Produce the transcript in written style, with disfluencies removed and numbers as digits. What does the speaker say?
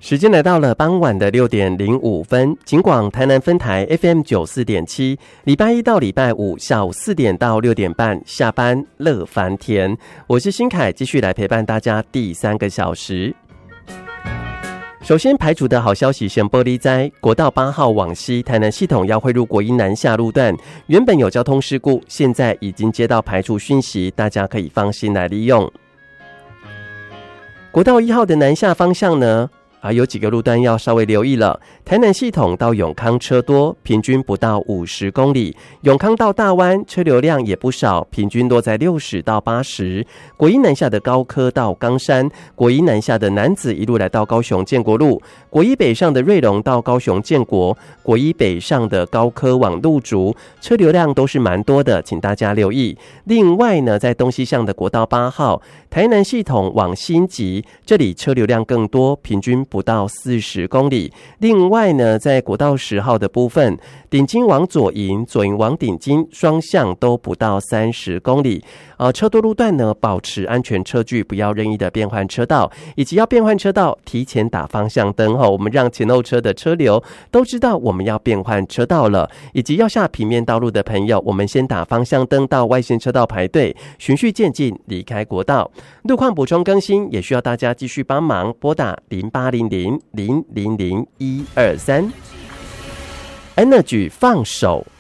时间来到了傍晚的6:05，警广台南分台 FM94.7，礼拜一到礼拜五下午4点到6点半下班乐翻天，我是新凯，继续来陪伴大家第3个小时。首先排除的好消息先玻璃灾，国道8号往西台南系统要汇入国一南下路段，原本有交通事故，现在已经接到排除讯息，大家可以放心来利用。国道1号的南下方向呢，有几个路段要稍微留意了。台南系统到永康车多，平均不到50公里；永康到大湾车流量也不少，平均落在60到80。国一南下的高科到冈山，国一南下的楠梓一路来到高雄建国路，国一北上的瑞隆到高雄建国，国一北上的高科往路竹，车流量都是蛮多的，请大家留意。另外呢，在东西向的国道8号，台南系统往新集，这里车流量更多，平均不到40公里。另外呢，在国道10号的部分，顶金往左营，左营往顶金，双向都不到30公里。车多路段呢，保持安全车距，不要任意的变换车道，以及要变换车道提前打方向灯我们让前后车的车流都知道我们要变换车道了。以及要下平面道路的朋友，我们先打方向灯到外线车道排队，循序渐进离开国道。路况补充更新也需要大家继续帮忙，拨打0800-000-123。Energy 放手